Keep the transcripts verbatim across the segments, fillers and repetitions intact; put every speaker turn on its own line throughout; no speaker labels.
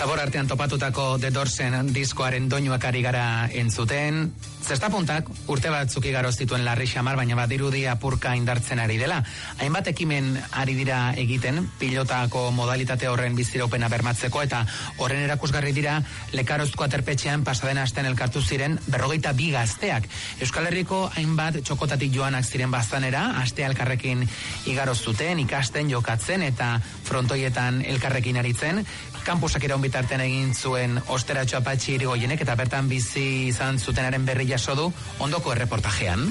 Zabor artean topatutako The Doorsen diskoaren doinuak ari gara entzuten. Zestapuntak urte batzuk igaro zituen larri xamar, baina badirudi apurka indartzen ari dela. Hainbat ekimen ari dira egiten, pilotako modalitate horren biziraupena bermatzeko, eta horren erakusgarri dira Lekarozko aterpetxean pasaden astean elkartu ziren berrogeita bi gazteak. Euskal Herriko hainbat txokotatik joanak ziren baztanera, astea elkarrekin igaro zuten, ikasten, jokatzen eta frontoietan elkarrekin aritzen. Kampusak iraun bitartean egin zuen osteratxo apatxi Irigoienek eta bertan bizi izan zutenaren berri jaso du ondoko erreportajean.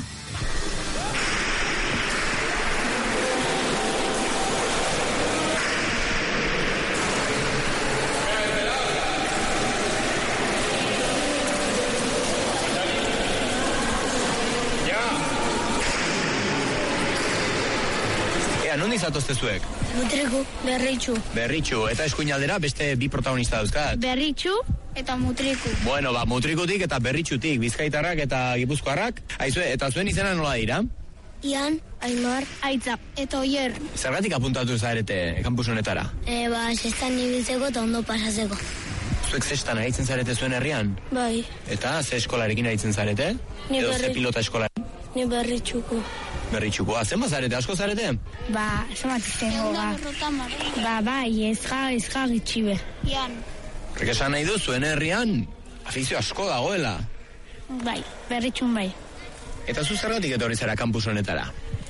Nondi zatozte zuek?
Mutriku, Berritxu.
Berritxu, eta eskuinaldera beste bi protagonista dauzkat?
Berritxu eta Mutriku.
Bueno, ba, Mutrikutik eta Berritxutik, Bizkaitarrak eta Gipuzkoarrak. Aizue, eta zuen izena nola dira?
Ian, Aimar, Aitza, eta Oier.
Zergatik apuntatu zarete kampus honetara?
E, ba, zestan ibiltzeko eta ondo pasatzeko.
Zuek zestan aritzen zarete zuen herrian?
Bai.
Eta ze eskolarekin aritzen zarete?
Ni
Edo
berri...
ze pilota eskola?
Ni Berritxuko.
Berritxuko, zenba zarete, asko zarete?
Ba, zenbat izango, ba. Ba, bai, ez ga, ez ga gitxibe.
Ian.
Horrek esan nahi du, zuen herrian afizio asko dagoela.
Bai, Berritxun bai.
Eta zu zergatik etorri zara kampus honetara?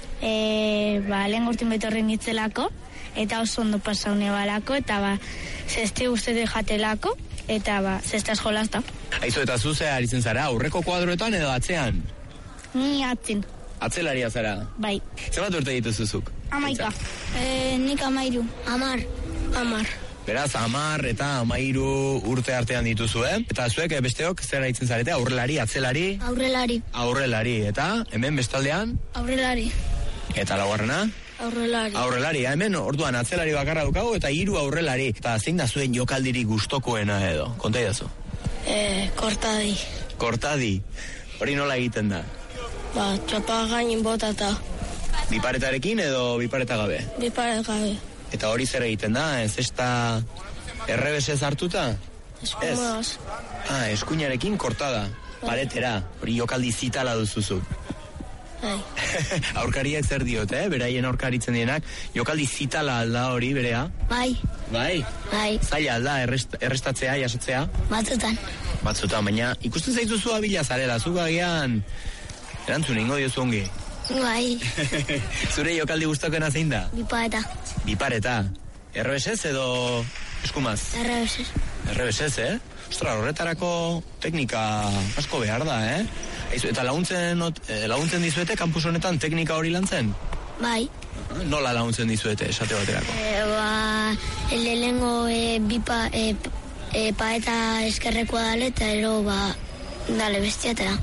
E, ba, lehen gortin betorren nitzelako, eta oso ondo pasaune balako, eta ba, zesti guztete jatelako, eta ba, zestaz jolazta.
Aizu, eta zu ze aritzen zara, aurreko kuadroetan edo atzean?
Ni atzin.
Atzelaria zara?
Bai.
Zenbat urte dituzuzuk?
Amaika.
E, nik amairu. Amar. Amar.
Beraz, amar eta amairu urte artean dituzu, eh? Eta zuek besteok zer aritzen zarete? Aurrelari, atzelari?
Aurrelari.
Aurrelari, eta hemen bestaldean?
Aurrelari.
Eta laugarrena?
Aurrelari.
Aurrelari, hemen orduan atzelari bakarra dukago eta hiru aurrelari. Eta zein da zuen jokaldiri gustokoena edo? Konta idazu?
E, kortadi.
Kortadi. Hori nola egiten da?
Ba, txapa gainin botata.
Biparetarekin edo bipareta gabe?
Biparet gabe.
Eta hori zer egiten da? Ez ezta errebesez hartuta?
Eskumaz.
Ah, eskuinarekin kortada. Paretera. Hori jokaldi zitala duzuzuk.
Bai.
Aurkariak zer diot, eh? Beraien aurkaritzen dienak. Jokaldi zitala alda hori berea?
Bai.
Bai?
Bai.
Zaila alda, errest, errestatzea, jasotzea?
Batzutan.
Batzutan, baina ikusten zaituzu abila zarela, zuk agian erantzun ingo diozu ongi.
Bai.
Zure jokaldi guztokena zein da?
Bipareta.
Bipareta. Errebesez edo eskumaz?
Errebesez.
Errebesez, eh? Ostra, horretarako teknika asko behar da, eh? Eizu, eta laguntzen, laguntzen dizuete kampus honetan teknika hori lantzen?
Bai.
Nola laguntzen dizuete, esate baterako?
E, ba, lehengo e, bipa, e, e, paeta eskerrekoa dale, eta ero, ba, dale bestiatera.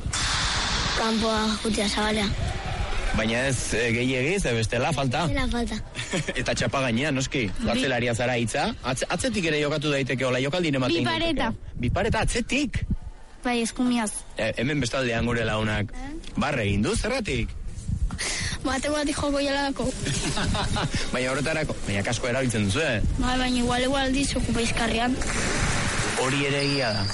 Kampoa jutia zabalea.
Baina ez e, gehiagiz, e, bestela falta.
Bestela falta.
Eta txapa gainean, noski? Atzelaria zara hitza. Atze, atzetik ere jokatu daiteke, hola, jokaldin ematen.
Bipareta.
Bipareta, atzetik?
Bai, eskumiaz.
E, hemen bestaldean gure launak. Eh? Barre egin du, zerratik?
Matematik joko jaladako.
Baina horretarako, baina kasko erabiltzen duzu, eh?
Bai, baina igual igual dizu kupa izkarrian.
Hori ere egia da.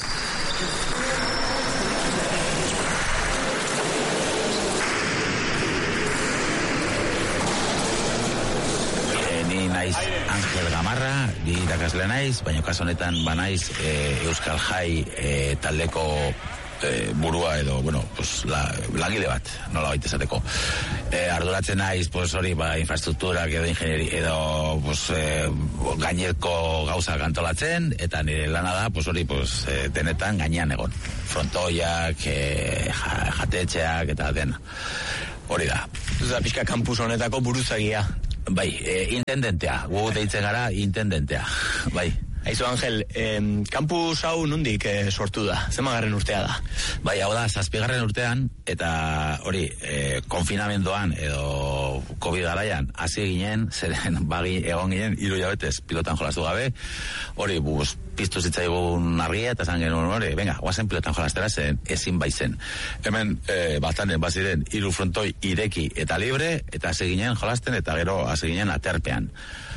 Naiz Angel Gamarra, di irakasle naiz, baina kaso honetan banaiz e, Euskal Jai e, taldeko e, burua edo, bueno, pues, la, langile bat, nola baita esateko. E, arduratzen naiz, pues, hori, ba, infrastrukturak edo ingenieri, edo, pues, e, gaineko gauza antolatzen, eta nire lana da, pues, hori, pues, e, denetan gainean egon. Frontoiak, e, jatetxeak, eta dena. Hori da.
Ez da pixka kampus honetako buruzagia.
Bai, e, intendentea, gu deitzen gara intendentea, bai.
Aizu, Angel, eh, kampus hau nondik eh, sortu da? Zemagarren urtea da?
Bai, hau da, zazpigarren urtean, eta hori, eh, konfinamendoan edo COVID garaian, hasi ginen, zeren bagi egon ginen, hiru hilabetez pilotan jolastu gabe, hori, buz, piztu zitzaigun argia, eta zan genuen hori, venga, guazen pilotan jolastera, zen ezin baizen. Hemen, eh, batanen, baziren, hiru frontoi ireki eta libre, eta hasi ginen jolasten, eta gero hasi ginen aterpean.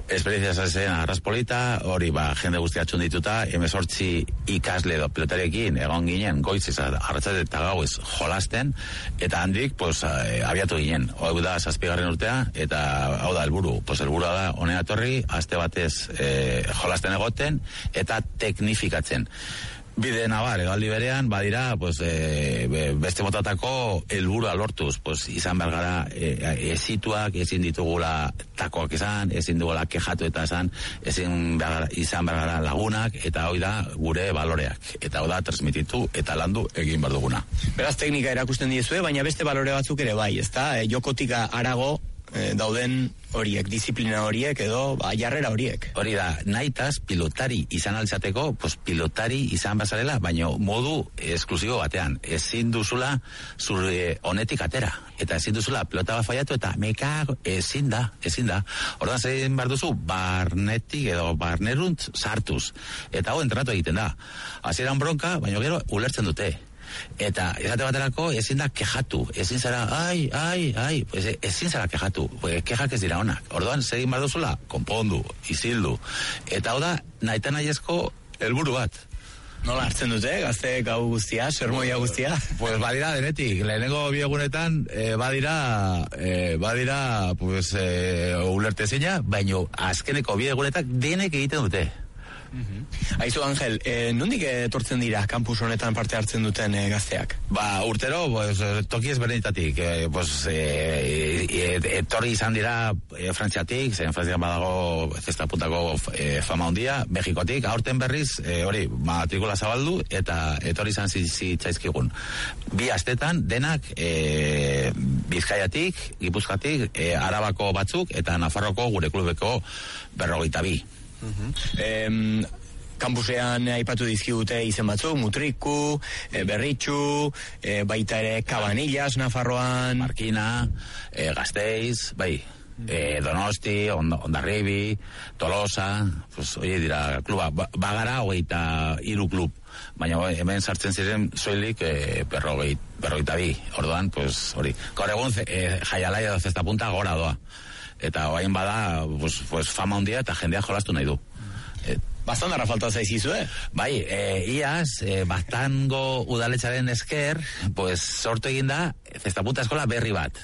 esperientzia zazen arraspolita, hori ba, jende guztia txundituta, emezortzi ikasle edo pilotariekin egon ginen, goiz arratzat eta gauez jolasten, eta handik, pues, abiatu ginen. Hau da, zazpigarren urtea, eta hau da, helburu. Pues, helburua da, honea torri, aste batez eh, jolasten egoten, eta teknifikatzen. Bide nabar, egaldi berean, badira, pues, e, beste motatako helburua lortuz, pues, izan behar gara e, ezituak, ezin ditugula takoak izan, ezin dugula kejatu eta izan, ezin behar, izan behar gara lagunak, eta hoi da gure baloreak. Eta hoi da transmititu eta landu egin behar duguna.
Beraz, teknika erakusten diezue, baina beste balore batzuk ere bai, ezta? E, jokotik arago e, dauden horiek, disiplina horiek edo ba, jarrera horiek.
Hori da, nahitaz pilotari izan altzateko, pues pilotari izan bazarela, baina modu esklusibo batean. Ezin duzula zure honetik atera. Eta ezin duzula pelota bat faiatu eta mekago, ezin da, ezin da. Ordan zein behar duzu, barnetik edo barneruntz sartuz. Eta hau entratu egiten da. Hasieran bronka, baina gero ulertzen dute. Eta esate baterako ezin da kejatu, ezin zara, ai, ai, ai, pues, ezin zara kejatu, pues, kejak ez dira honak. Orduan, segin behar duzula, konpondu, izildu. Eta hau da, nahita nahiezko helburu bat.
Nola hartzen dute, gazteek hau guztia, sermoia guztia?
Pues badira denetik, lehenengo biegunetan, eh, badira, eh, badira, pues, eh, ulertezina, baino azkeneko biegunetak denek egiten dute.
Mm-hmm. Aizu, Angel, eh, nondik etortzen dira kampus honetan parte hartzen duten eh, gazteak?
Ba, urtero, pues, toki ezberdinetatik, eh, pues, eh, etorri izan dira eh, Frantziatik, zen Frantzian badago zestapuntako eh, fama hondia, Mexikotik, aurten berriz, eh, hori, matrikula zabaldu, eta etorri izan zitzaizkigun. Bi astetan, denak eh, Bizkaiatik, Gipuzkoatik, eh, Arabako batzuk, eta Nafarroko gure klubeko berrogeita bi.
Uh-huh. em, kampusean aipatu dizkigute izen batzuk, Mutriku, e, Berritxu, e, baita ere Cabanillas, Nafarroan,
Markina, e, Gasteiz, bai, e, Donosti, Hondarribi, Tolosa, pues, oie dira, kluba, ba, bagara hogeita hiru klub, baina hemen sartzen ziren soilik e, berrogeit, berrogeita bi, orduan, pues, hori, gaur egun e, jaialai edo zesta punta gora doa. Eta oain bada, pues, pues fama handia eta jendea jolastu nahi du.
E, Bastandarra falta zaizizu, eh?
Bai, e, iaz, e, Baztango udaletxaren esker, pues, sortu egin da, zestapunta eskola berri bat.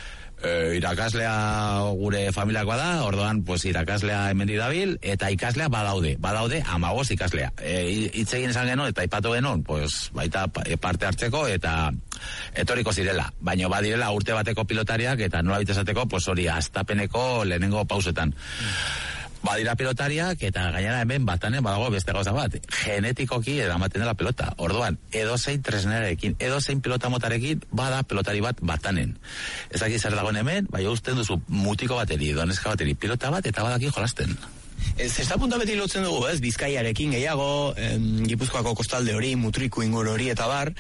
E, irakaslea gure familiakoa da, orduan, pues, irakaslea hemendik dabil, eta ikaslea badaude, badaude amagoz ikaslea. E, hitz egin esan genuen, eta ipatu genuen, pues, baita parte hartzeko, eta etoriko zirela, baina badirela urte bateko pilotariak, eta nola bitezateko, pues, hori, astapeneko lehenengo pausetan. Mm. Badira pilotariak, eta gainera hemen batanen badago beste gauza bat, genetikoki eramaten dela pelota. Orduan, edozein tresnerarekin, edozein pilota motarekin, bada pelotari bat batanen. Ez dakit zer dagoen hemen, bai usten duzu mutiko bateri, doneska bateri, pilota bat, eta badaki jolasten.
Ez ez da punta beti lotzen dugu, ez, Bizkaiarekin gehiago, em, Gipuzkoako kostalde hori, Mutriku inguru hori, eta bar,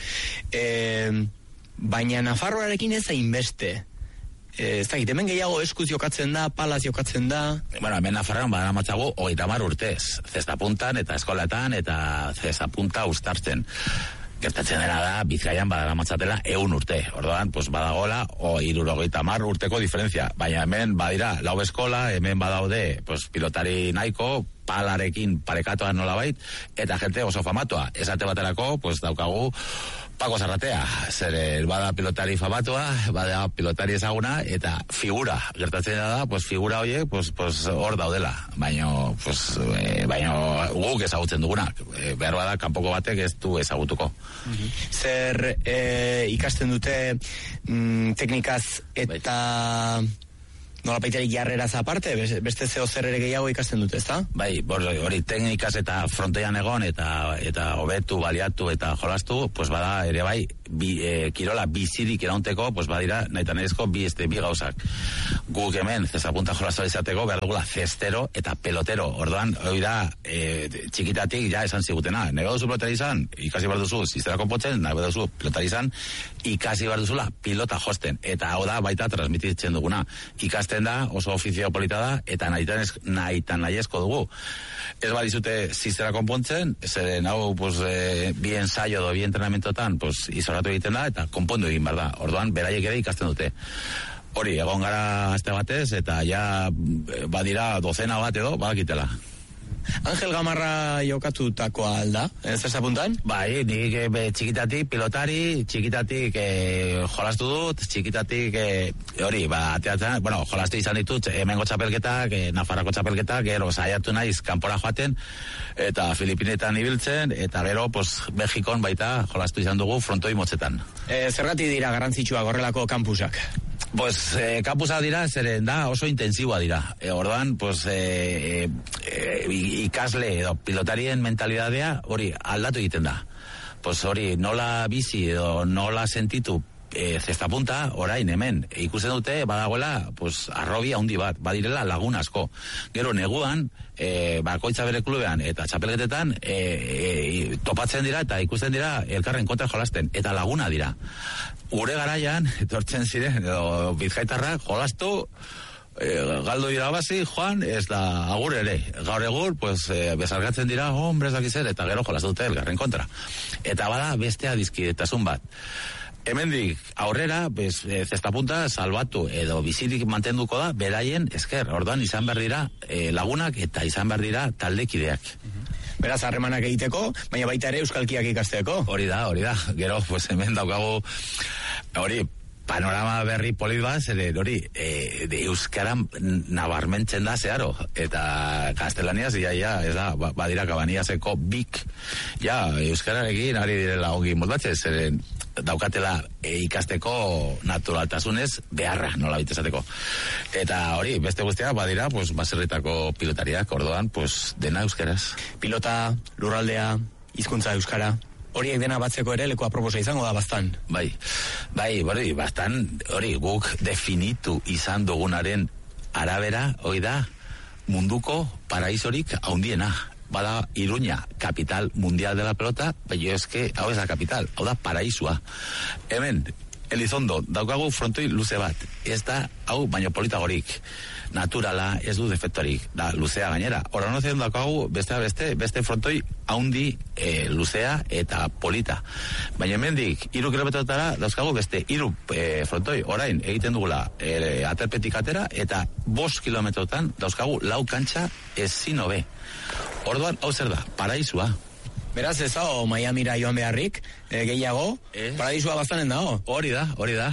em, baina Nafarroarekin ez hainbeste. Ez da, hemen gehiago eskuz jokatzen da, palaz jokatzen da.
Bueno, hemen Nafarroan badara matzago hogeita hamar urtez, zestapuntan eta eskoletan eta zestapunta ustartzen. Gertatzen dena da, Bizkaian badara matzatela eun urte. Orduan, pues badagola, o hirurogeita hamar urteko diferentzia. Baina hemen badira lau eskola, hemen badaude, pues pilotari nahiko, palarekin parekatoa nolabait, eta jente oso famatua. Esate baterako, pues daukagu Pako Zarratea, zer bada pilotari famatua, bada pilotari ezaguna, eta figura, gertatzen da, pues figura horiek, pues, pues hor daudela, baino, pues, e, baino guk ezagutzen dugunak, e, behar bada, kanpoko batek ez du ezagutuko.
Mm-hmm. Zer e, ikasten dute mm, teknikaz eta nola baitari jarreraz aparte, beste zeo zer ere gehiago ikasten dute, ezta?
Bai, hori teknikaz eta frontean egon eta eta hobetu, baliatu eta jolastu, pues bada ere bai, bi, e, kirola bizirik iraunteko, pues badira, nahi nerezko bi, este, bi gauzak. Guk hemen, zezapunta jolastu izateko, behar dugula zestero eta pelotero. Orduan, hori da, e, txikitatik ja esan zigutena. Nahi duzu pelotari izan, ikasi behar duzu, ziztera konpotzen, nahi behar duzu pelotari izan, ikasi behar duzula pilota josten. Eta hau da, baita transmititzen duguna. Ikast da, oso ofizio polita da, eta nahitan nahiezko dugu. Ez badizute ziztera konpontzen, zeren hau, pues, e, bi ensaio do, bi entrenamentotan, pues, izoratu egiten da, eta konpondu egin behar da. Orduan, beraiek ere ikasten dute. hori, egon gara aste batez, eta ja badira dozena bat edo, badakitela.
Angel Gamarra jokatutakoa alda, ez ez apuntan?
Bai, nik e, txikitatik pilotari, txikitatik e, jolastu dut, txikitatik e, hori, ba, ateatzen, bueno, jolastu izan ditut, hemengo txapelketak, e, Nafarrako txapelketak, gero saiatu naiz kanpora joaten, eta Filipinetan ibiltzen, eta gero, pues, Belgikon baita jolastu izan dugu frontoi motzetan.
E, zergatik dira garrantzitsua horrelako kampusak?
Pues, eh, kampusa dira, zeren da, oso intensiboa dira. E, orduan, pues, eh, eh, ikasle edo pilotarien mentalidadea hori aldatu egiten da. Pues, hori nola bizi edo nola sentitu e, zestapunta, orain hemen, e, ikusten dute, badagoela, pues, arrobi handi bat, badirela lagun asko. Gero, neguan, e, bakoitza bere klubean eta txapelketetan e, e, topatzen dira eta ikusten dira elkarren kontra jolasten, eta laguna dira. Gure garaian, etortzen ziren, edo bizkaitarrak, jolastu, e, galdo irabazi, joan, ez da agur ere. Gaur egur, pues, e, bezargatzen dira, hombres dakizer, eta gero jolastu dute elkarren kontra. Eta bada bestea dizkidetasun bat. Hemendik aurrera, bez, e, zestapunta salbatu edo bizirik mantenduko da, beraien esker, orduan izan behar dira e, lagunak eta izan behar dira taldekideak.
Beraz, harremanak egiteko, baina baita ere euskalkiak ikasteko.
Hori da, hori da. Gero, pues hemen daukagu, hori, panorama berri polit bat, zeren hori, e, de euskara nabarmentzen da zeharo. Eta gaztelaniaz, ja, ja, ez da, badira kabaniazeko bik, ja, euskararekin ari direla ongi moldatzen, zeren daukatela e, ikasteko naturaltasunez beharra, nola bitezateko. Eta hori, beste guztia, badira, pues, baserritako pilotariak, orduan, pues, dena euskaraz.
Pilota, lurraldea, hizkuntza euskara, horiek dena batzeko ere leku aproposa izango da bastan.
Bai, bai, hori, bastan, hori, guk definitu izan dugunaren arabera, hori da, munduko paraisorik haundiena. Bada Iruña, capital mundial de la pelota, baina eske, hau ez da capital, hau da paraisua. Hemen, Elizondo, daukagu frontoi luze bat, ez da, hau, baino politagorik, naturala, ez du defektorik, da, luzea gainera. Horan ozen daukagu, beste beste, beste frontoi haundi e, luzea eta polita. Baina hemendik, hiru kilometrotara, dauzkagu beste, hiru e, frontoi, orain, egiten dugula, e, aterpetik atera, eta bost kilometrotan, dauzkagu lau kantxa ezin hobe. Orduan, hau zer da, paraisua.
Beraz, ez hau, Miamira joan beharrik, e, gehiago, eh? Paraisua bastanen dago.
Hori da, hori da.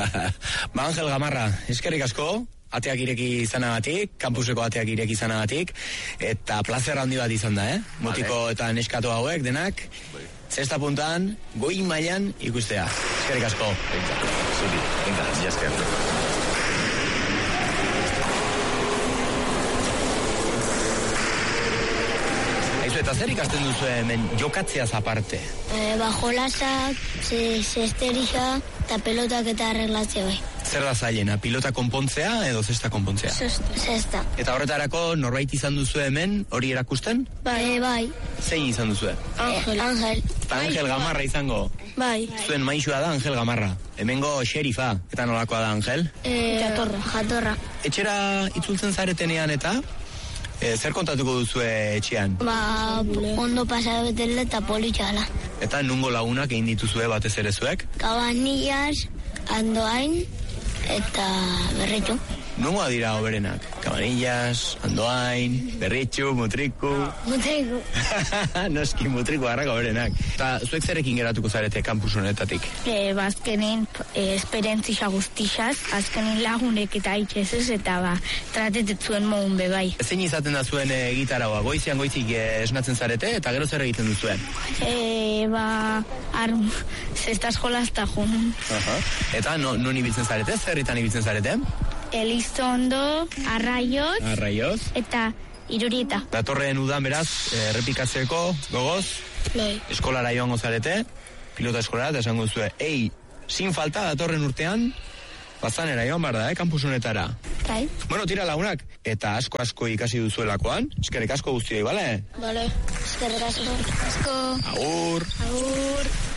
Ba, Angel Gamarra, eskerrik asko, ateak ireki izanagatik, kampuseko ateak ireki izanagatik, eta plazer handi bat izan da, eh? Motiko vale. Eta neskato hauek, denak, zesta puntan, goi mailan ikustea. Eskerrik asko.
Venga, zuri, venga, jasker.
Eta zer ikasten duzu hemen jokatzeaz aparte?
E, ba, jolasak, zesterija, eta pelotak eta arreglatzea bai.
Zer da zailena, pilota konpontzea edo zesta konpontzea?
Zesta.
Eta horretarako norbait izan duzu hemen hori erakusten?
Bai, bai.
Zein izan duzu?
Angel. Angel.
Eta Angel Gamarra izango?
Bai.
Zuen maixua da Angel Gamarra. Hemengo xerifa. Eta nolakoa da Angel?
E, jatorra. Jatorra.
Etxera itzultzen zaretenean eta? E, zer kontatuko duzu etxean?
Ba, ondo pasado betela eta politxala.
Eta nungo lagunak egin dituzue batez ere zuek?
Cabanillas, Andoain eta Berritxu.
Nungoa dira oberenak? Cabanillas, Andoain, Berritxu, Mutriku...
Mutriku.
Noski, Mutriku harrako oberenak. Eta zuek zerekin geratuko zarete kampus honetatik?
E, ba, azkenin e, esperientzia guztixaz, azkenin lagunek eta itxezez, eta ba, tratetetzuen mogun bebai.
Zein izaten da zuen e, gitaraua? Goizian goizik e, esnatzen zarete, eta gero zer egiten duzuen?
E, ba, arm, zestaz jolazta jun.
Aha. Eta no, non ibiltzen zarete? Zerritan ibiltzen zarete?
Elizondo, Arraioz,
Arraioz.
Eta Irurieta.
Datorren udan beraz, errepikatzeko, gogoz,
Bai.
Eskolara joango zarete, pilota eskolara, eta esango zuen, ei, sin falta datorren urtean, bazanera joan behar da, eh, kampus honetara.
Bai.
Bueno, tira lagunak, eta asko-asko ikasi duzuelakoan, eskerrik asko guztioi, bale?
Bale, eskerrik asko. Asko.
Agur.
Agur.